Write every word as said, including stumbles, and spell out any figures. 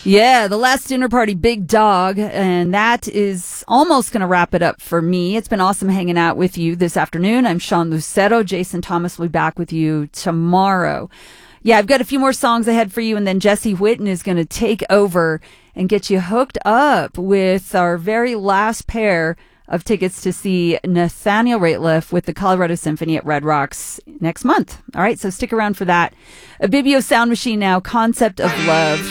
Yeah, the last dinner party, Big Dog, and that is almost going to wrap it up for me. It's been awesome hanging out with you this afternoon. I'm Sean Lucero. Jason Thomas will be back with you tomorrow. Yeah, I've got a few more songs ahead for you, and then Jesse Whitten is going to take over and get you hooked up with our very last pair of tickets to see Nathaniel Rateliff with the Colorado Symphony at Red Rocks next month. All right, so stick around for that. A Bibio Sound Machine now, Concept of Love.